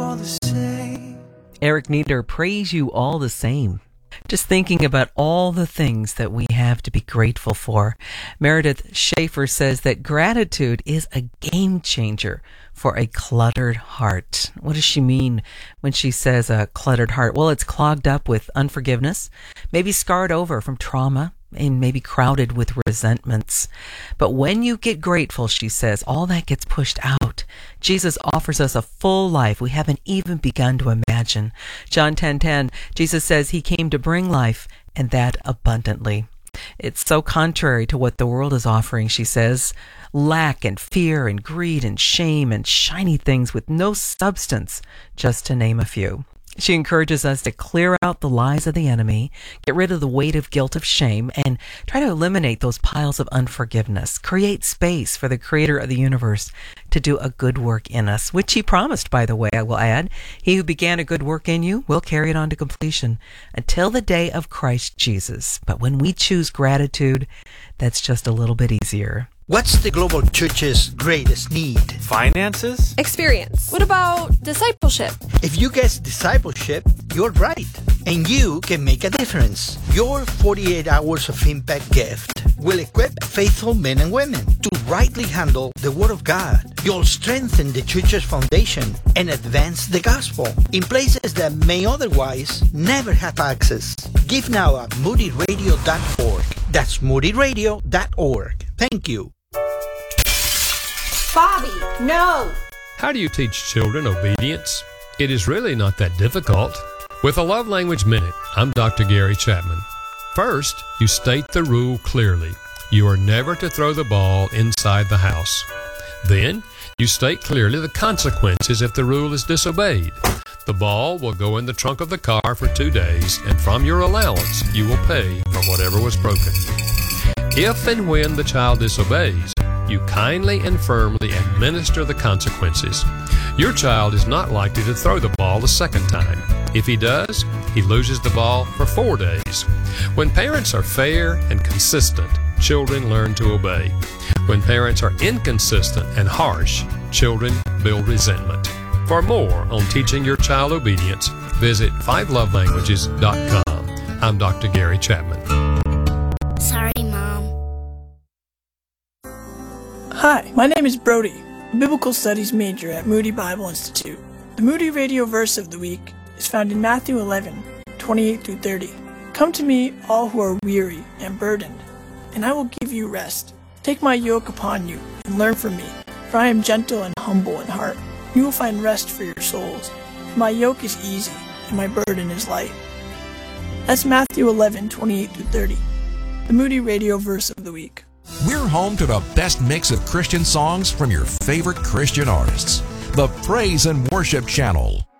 all the same. Eric Nieder, praise you all the same. Just thinking about all the things that we have to be grateful for. Meredith Schaefer says that gratitude is a game changer for a cluttered heart. What does she mean when she says a cluttered heart? Well, it's clogged up with unforgiveness, maybe scarred over from trauma, and maybe crowded with resentments. But when you get grateful, she says, all that gets pushed out. Jesus offers us a full life we haven't even begun to imagine. John 10:10, Jesus says he came to bring life, and that abundantly. It's so contrary to what the world is offering, she says. Lack and fear and greed and shame and shiny things with no substance, just to name a few. She encourages us to clear out the lies of the enemy, get rid of the weight of guilt of shame, and try to eliminate those piles of unforgiveness. Create space for the creator of the universe to do a good work in us, which he promised, by the way, I will add. He who began a good work in you will carry it on to completion until the day of Christ Jesus. But when we choose gratitude, that's just a little bit easier. What's the global church's greatest need? Finances? Experience. What about discipleship? If you guess discipleship, you're right. And you can make a difference. Your 48 hours of impact gift will equip faithful men and women to rightly handle the Word of God. You'll strengthen the church's foundation and advance the gospel in places that may otherwise never have access. Give now at moodyradio.org. That's moodyradio.org. Thank you. Bobby, no! How do you teach children obedience? It is really not that difficult. With a Love Language Minute, I'm Dr. Gary Chapman. First, you state the rule clearly. You are never to throw the ball inside the house. Then, you state clearly the consequences if the rule is disobeyed. The ball will go in the trunk of the car for 2 days, and from your allowance, you will pay for whatever was broken. If and when the child disobeys, you kindly and firmly administer the consequences. Your child is not likely to throw the ball a second time. If he does, he loses the ball for 4 days. When parents are fair and consistent, children learn to obey. When parents are inconsistent and harsh, children build resentment. For more on teaching your child obedience, visit 5lovelanguages.com. I'm Dr. Gary Chapman. Sorry, Mom. Hi, my name is Brody, a Biblical Studies major at Moody Bible Institute. The Moody Radio verse of the week is found in Matthew 11:28-30. Come to me, all who are weary and burdened, and I will give you rest. Take my yoke upon you and learn from me, for I am gentle and humble in heart. You will find rest for your souls. For my yoke is easy and my burden is light. That's Matthew 11:28-30, the Moody Radio verse of the week. We're home to the best mix of Christian songs from your favorite Christian artists. The Praise and Worship Channel.